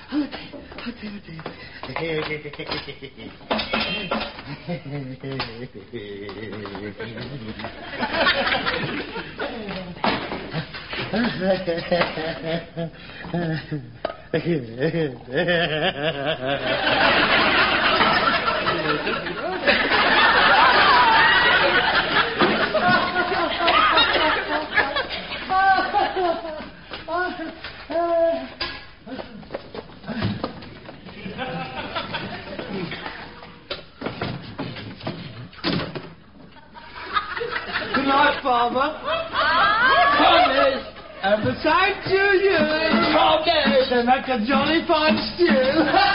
Good night, Father. Promise. And the same to you. Promise. And make a jolly fine stew.